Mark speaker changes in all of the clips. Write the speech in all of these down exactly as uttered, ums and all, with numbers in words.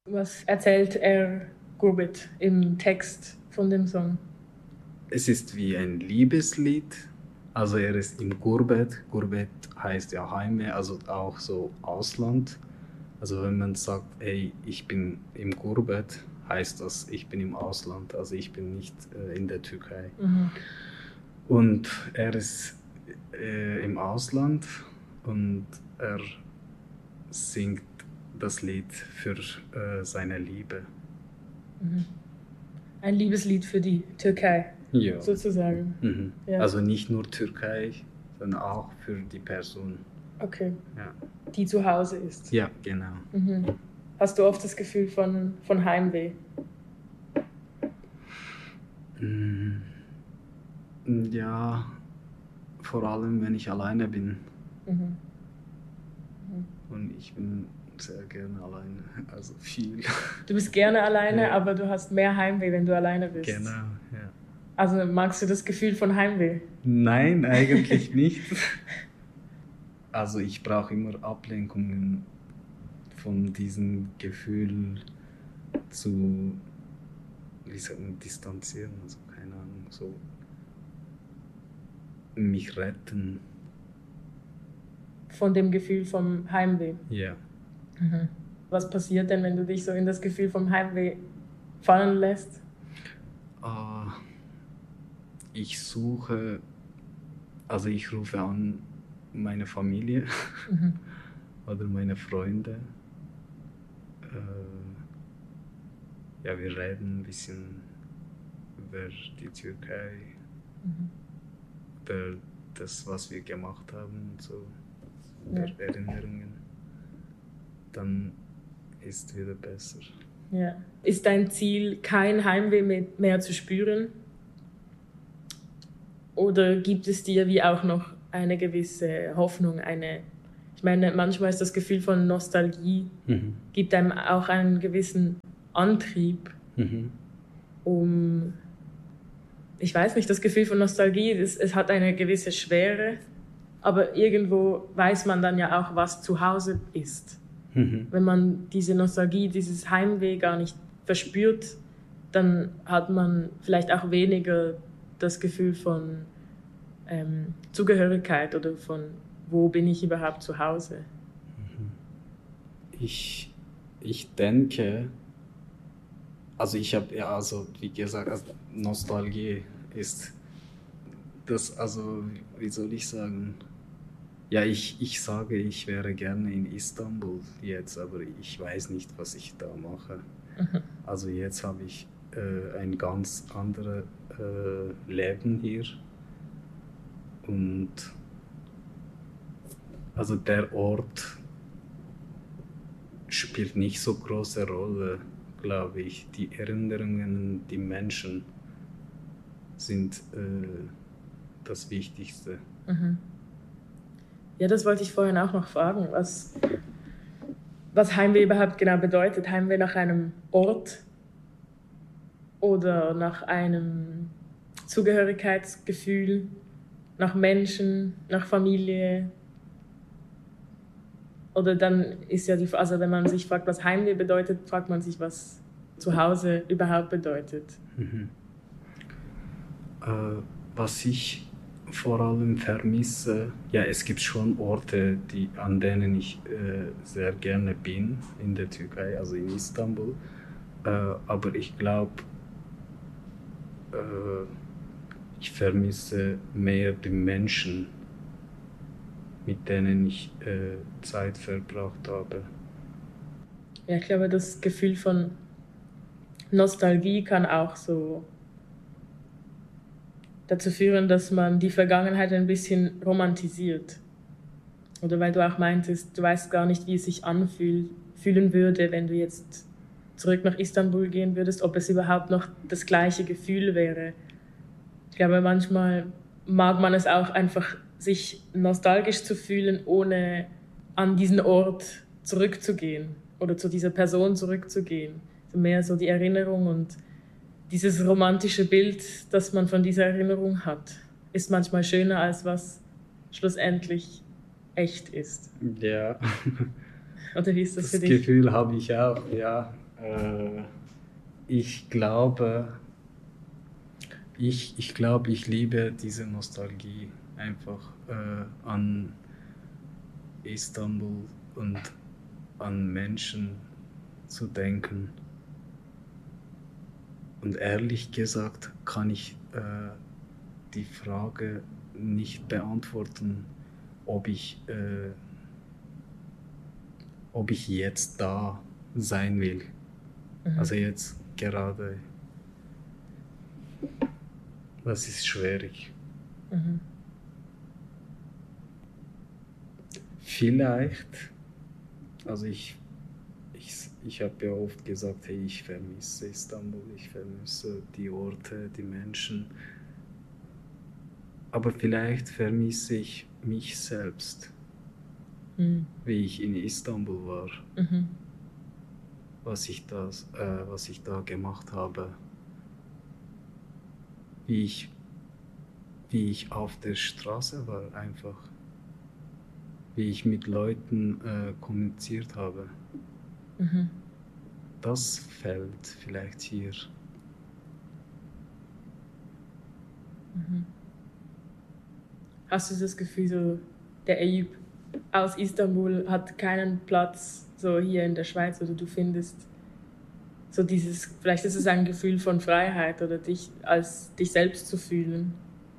Speaker 1: Was erzählt er Gurbet im Text von dem Song?
Speaker 2: Es ist wie ein Liebeslied. Also er ist im Gurbet. Gurbet heißt ja Heime, also auch so Ausland. Also wenn man sagt, hey, ich bin im Gurbet, heißt das, ich bin im Ausland. Also ich bin nicht äh, in der Türkei.
Speaker 1: Mhm.
Speaker 2: Und er ist äh, im Ausland und er singt das Lied für äh, seine Liebe.
Speaker 1: Mhm. Ein Liebeslied für die Türkei,
Speaker 2: Ja.
Speaker 1: sozusagen.
Speaker 2: Mhm.
Speaker 1: Ja.
Speaker 2: Also nicht nur Türkei, sondern auch für die Person.
Speaker 1: Okay.
Speaker 2: Ja.
Speaker 1: Die zu Hause ist.
Speaker 2: Ja, genau.
Speaker 1: Mhm. Hast du oft das Gefühl von, von Heimweh?
Speaker 2: Mm, Ja, vor allem wenn ich alleine bin.
Speaker 1: Mhm. Mhm.
Speaker 2: Und ich bin sehr gerne alleine, also viel.
Speaker 1: Du bist gerne alleine,
Speaker 2: Ja.
Speaker 1: aber du hast mehr Heimweh, wenn du alleine bist.
Speaker 2: Genau, ja.
Speaker 1: Also magst du das Gefühl von Heimweh?
Speaker 2: Nein, eigentlich nicht. Also ich brauche immer Ablenkungen von diesem Gefühl zu, wie sagt man, distanzieren, also keine Ahnung, so mich retten.
Speaker 1: Von dem Gefühl vom Heimweh?
Speaker 2: Ja.
Speaker 1: Mhm. Was passiert denn, wenn du dich so in das Gefühl vom Heimweh fallen lässt?
Speaker 2: Uh, ich suche, also ich rufe an meine Familie
Speaker 1: Mhm.
Speaker 2: oder meine Freunde. Uh, ja, wir reden ein bisschen über die Türkei,
Speaker 1: Mhm.
Speaker 2: über das, was wir gemacht haben und so,
Speaker 1: Ja.
Speaker 2: über Erinnerungen. Dann ist wieder besser.
Speaker 1: Ja. Ist dein Ziel, kein Heimweh mehr zu spüren? Oder gibt es dir wie auch noch eine gewisse Hoffnung, eine, ich meine, manchmal ist das Gefühl von Nostalgie,
Speaker 2: Mhm.
Speaker 1: gibt einem auch einen gewissen Antrieb,
Speaker 2: Mhm.
Speaker 1: um, ich weiß nicht, das Gefühl von Nostalgie, es, es hat eine gewisse Schwere, aber irgendwo weiß man dann ja auch, was zu Hause ist.
Speaker 2: Mhm.
Speaker 1: Wenn man diese Nostalgie, dieses Heimweh gar nicht verspürt, dann hat man vielleicht auch weniger das Gefühl von ähm, Zugehörigkeit oder von, wo bin ich überhaupt zu Hause.
Speaker 2: Ich, ich denke, also ich habe ja, also wie gesagt, also Nostalgie ist das, also wie soll ich sagen, ja, ich, ich sage, ich wäre gerne in Istanbul jetzt, aber ich weiß nicht, was ich da mache.
Speaker 1: Mhm.
Speaker 2: Also jetzt habe ich äh, ein ganz anderes äh, Leben hier und also der Ort spielt nicht so große Rolle, glaube ich. Die Erinnerungen, die Menschen sind äh, das Wichtigste.
Speaker 1: Mhm. Ja, das wollte ich vorhin auch noch fragen, was, was Heimweh überhaupt genau bedeutet. Heimweh nach einem Ort oder nach einem Zugehörigkeitsgefühl, nach Menschen, nach Familie. Oder dann ist ja die, also wenn man sich fragt, was Heimweh bedeutet, fragt man sich, was Zuhause überhaupt bedeutet.
Speaker 2: Mhm. Äh, was ich vor allem vermisse, ja, es gibt schon Orte, die, an denen ich äh, sehr gerne bin in der Türkei, also in Istanbul. Äh, aber ich glaube, äh, ich vermisse mehr die Menschen, mit denen ich äh, Zeit verbracht habe.
Speaker 1: Ja, ich glaube, das Gefühl von Nostalgie kann auch so dazu führen, dass man die Vergangenheit ein bisschen romantisiert. Oder weil du auch meintest, du weißt gar nicht, wie es sich anfühlen würde, wenn du jetzt zurück nach Istanbul gehen würdest, ob es überhaupt noch das gleiche Gefühl wäre. Ich glaube, manchmal mag man es auch einfach, sich nostalgisch zu fühlen, ohne an diesen Ort zurückzugehen oder zu dieser Person zurückzugehen. Also mehr so die Erinnerung und dieses romantische Bild, das man von dieser Erinnerung hat, ist manchmal schöner, als was schlussendlich echt ist.
Speaker 2: Ja.
Speaker 1: Oder wie ist das,
Speaker 2: Das
Speaker 1: für dich?
Speaker 2: Gefühl habe ich auch, ja. Äh, ich glaube, ich, ich glaube, ich liebe diese Nostalgie einfach äh, an Istanbul und an Menschen zu denken. Und ehrlich gesagt kann ich äh, die Frage nicht beantworten, ob ich, äh, ob ich jetzt da sein will.
Speaker 1: Mhm.
Speaker 2: Also jetzt gerade. Das ist schwierig.
Speaker 1: Mhm.
Speaker 2: Vielleicht, also ich, ich, ich habe ja oft gesagt, hey, ich vermisse Istanbul, ich vermisse die Orte, die Menschen. Aber vielleicht vermisse ich mich selbst,
Speaker 1: Mhm.
Speaker 2: wie ich in Istanbul war,
Speaker 1: Mhm.
Speaker 2: was ich, das, äh, was ich da gemacht habe, wie ich, wie ich auf der Straße war einfach, wie ich mit Leuten äh, kommuniziert habe.
Speaker 1: Mhm.
Speaker 2: Das fällt vielleicht hier.
Speaker 1: Mhm. Hast du das Gefühl, so der Eyüp aus Istanbul hat keinen Platz so hier in der Schweiz, oder du findest so dieses, vielleicht ist es ein Gefühl von Freiheit oder dich als dich selbst zu fühlen?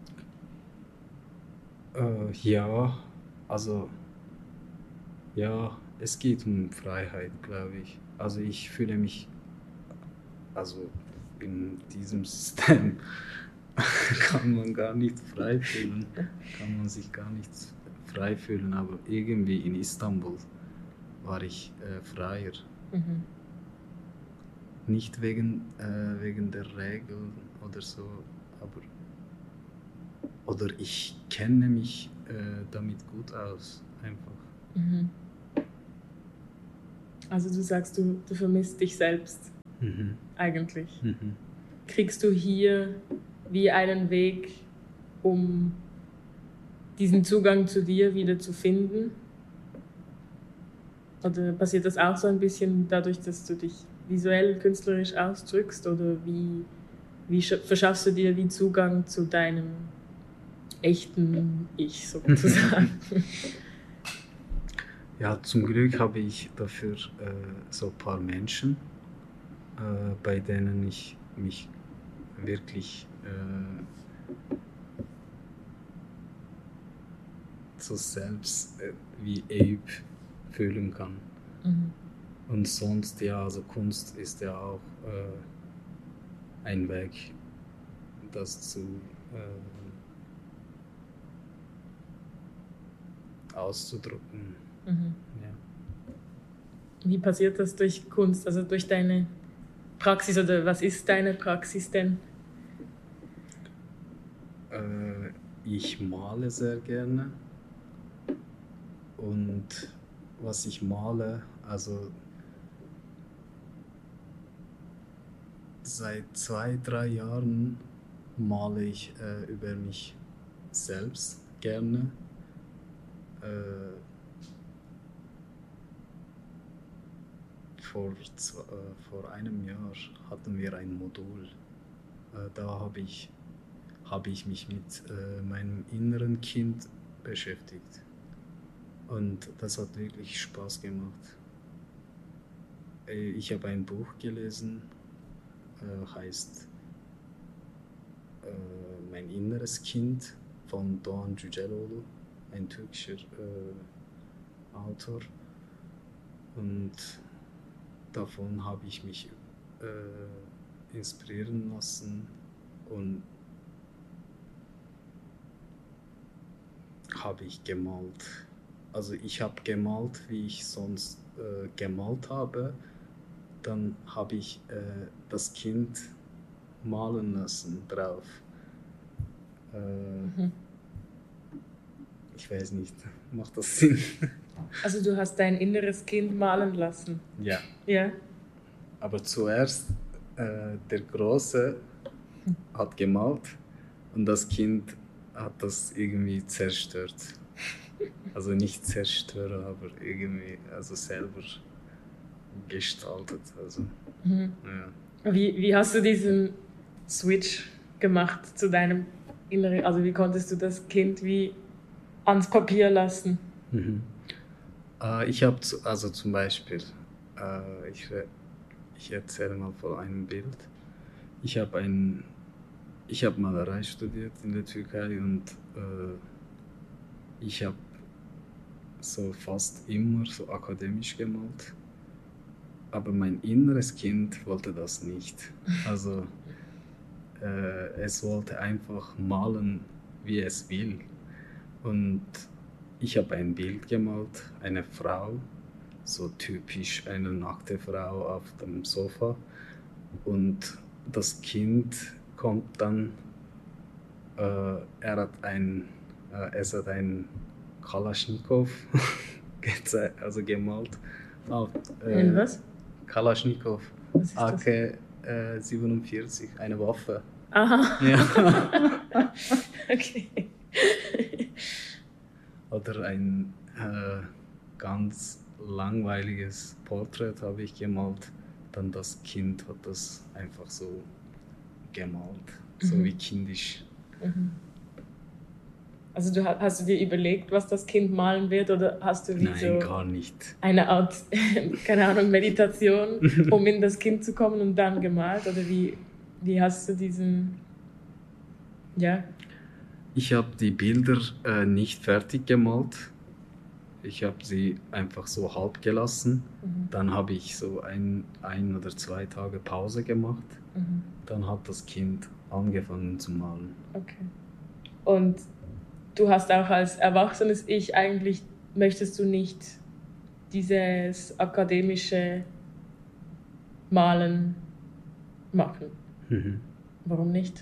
Speaker 2: Äh, ja, also ja, es geht um Freiheit, glaube ich. Also ich fühle mich, also in diesem System kann man gar nicht frei fühlen, kann man sich gar nicht frei fühlen, aber irgendwie in Istanbul war ich äh, freier.
Speaker 1: Mhm.
Speaker 2: Nicht wegen, äh, wegen der Regeln oder so, aber oder ich kenne mich äh, damit gut aus, einfach.
Speaker 1: Mhm. Also du sagst, du, du vermisst dich selbst
Speaker 2: Mhm.
Speaker 1: eigentlich.
Speaker 2: Mhm.
Speaker 1: Kriegst du hier wie einen Weg, um diesen Zugang zu dir wieder zu finden? Oder passiert das auch so ein bisschen dadurch, dass du dich visuell, künstlerisch ausdrückst? Oder wie, wie verschaffst du dir wie Zugang zu deinem echten Ich sozusagen?
Speaker 2: Ja, zum Glück habe ich dafür äh, so ein paar Menschen, äh, bei denen ich mich wirklich äh, so selbst äh, wie Abe fühlen kann.
Speaker 1: Mhm.
Speaker 2: Und sonst, ja, also Kunst ist ja auch äh, ein Weg, das zu äh, auszudrücken.
Speaker 1: Mhm.
Speaker 2: Ja.
Speaker 1: Wie passiert das durch Kunst, also durch deine Praxis, oder was ist deine Praxis denn?
Speaker 2: Äh, ich male sehr gerne und was ich male, also seit zwei, drei Jahren male ich äh, über mich selbst gerne. Äh, vor, zwei, äh, vor einem Jahr hatten wir ein Modul. Äh, da habe ich, hab ich mich mit äh, meinem inneren Kind beschäftigt. Und das hat wirklich Spaß gemacht. Äh, ich habe ein Buch gelesen, äh, heißt äh, Mein inneres Kind von Doğan Cüceloğlu, ein türkischer äh, Autor. Und davon habe ich mich äh, inspirieren lassen und habe ich gemalt. Also ich habe gemalt, wie ich sonst äh, gemalt habe. Dann habe ich äh, das Kind malen lassen drauf. Äh,
Speaker 1: Mhm.
Speaker 2: Ich weiß nicht, macht das Sinn?
Speaker 1: Also du hast dein inneres Kind malen lassen?
Speaker 2: Ja.
Speaker 1: Ja.
Speaker 2: Aber zuerst äh, der Große hat gemalt und das Kind hat das irgendwie zerstört. Also nicht zerstören, aber irgendwie, also selber gestaltet. Also,
Speaker 1: Mhm.
Speaker 2: ja.
Speaker 1: Wie, wie hast du diesen Switch gemacht zu deinem Inneren? Also wie konntest du das Kind wie ans Papier lassen?
Speaker 2: Mhm. Äh, ich habe also zum Beispiel, äh, ich, ich erzähle mal von einem Bild. Ich habe ein, ich habe Malerei studiert in der Türkei und äh, ich habe so fast immer so akademisch gemalt. Aber mein inneres Kind wollte das nicht. Also äh, es wollte einfach malen, wie es will. Und ich habe ein Bild gemalt, eine Frau, so typisch eine nackte Frau auf dem Sofa. Und das Kind kommt dann, äh, er hat ein, äh, es hat ein Kalaschnikow also gemalt. Auf, äh,
Speaker 1: In was?
Speaker 2: Kalaschnikow,
Speaker 1: Was ist
Speaker 2: A
Speaker 1: das?
Speaker 2: K siebenundvierzig, eine Waffe.
Speaker 1: Aha.
Speaker 2: Ja.
Speaker 1: Okay.
Speaker 2: Oder ein äh, ganz langweiliges Porträt habe ich gemalt. Dann das Kind hat das einfach so gemalt, so
Speaker 1: Mhm.
Speaker 2: wie kindisch.
Speaker 1: Mhm. Also du hast, hast du dir überlegt, was das Kind malen wird, oder hast du wie
Speaker 2: Nein,
Speaker 1: so
Speaker 2: gar nicht.
Speaker 1: eine Art, keine Ahnung, Meditation, um in das Kind zu kommen und dann gemalt? Oder wie, wie hast du diesen, ja?
Speaker 2: Ich habe die Bilder äh, nicht fertig gemalt. Ich habe sie einfach so halb gelassen.
Speaker 1: Mhm.
Speaker 2: Dann habe ich so ein, ein oder zwei Tage Pause gemacht.
Speaker 1: Mhm.
Speaker 2: Dann hat das Kind angefangen zu malen.
Speaker 1: Okay. Und du hast auch als erwachsenes Ich eigentlich, möchtest du nicht dieses akademische Malen machen?
Speaker 2: Mhm.
Speaker 1: Warum nicht?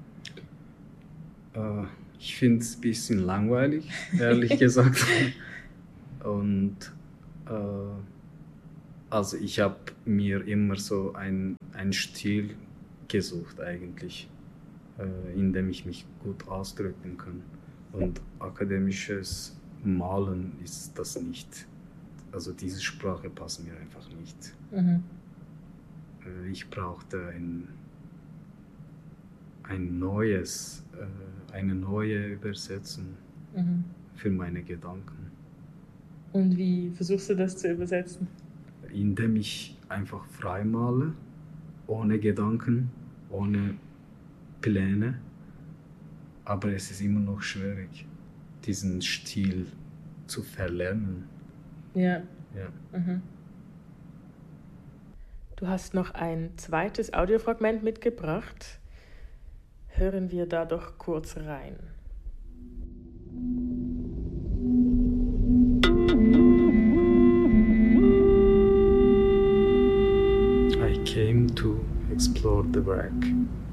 Speaker 2: Äh, ich finde es ein bisschen langweilig, ehrlich gesagt. Und äh, also ich habe mir immer so ein, ein Stil gesucht eigentlich, äh, in dem ich mich gut ausdrücken kann. Und akademisches Malen ist das nicht. Also diese Sprache passt mir einfach nicht.
Speaker 1: Mhm.
Speaker 2: Äh, ich brauchte ein, ein neues, äh, eine neue Übersetzung
Speaker 1: Mhm.
Speaker 2: für meine Gedanken.
Speaker 1: Und wie versuchst du das zu übersetzen?
Speaker 2: Indem ich einfach frei male, ohne Gedanken, ohne Pläne. Aber es ist immer noch schwierig, diesen Stil zu verlernen.
Speaker 1: Ja.
Speaker 2: Ja.
Speaker 1: Mhm. Du hast noch ein zweites Audiofragment mitgebracht. Hören wir da doch kurz rein.
Speaker 2: I came to explore the wreck.